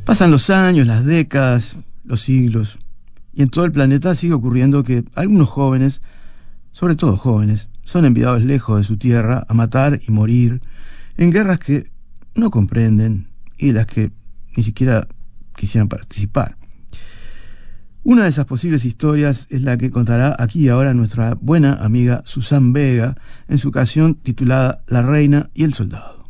Pasan los años, las décadas, los siglos, y en todo el planeta sigue ocurriendo que algunos jóvenes, sobre todo jóvenes, son enviados lejos de su tierra a matar y morir en guerras que no comprenden y de las que ni siquiera quisieran participar. Una de esas posibles historias es la que contará aquí y ahora nuestra buena amiga Susan Vega en su canción titulada La Reina y el Soldado.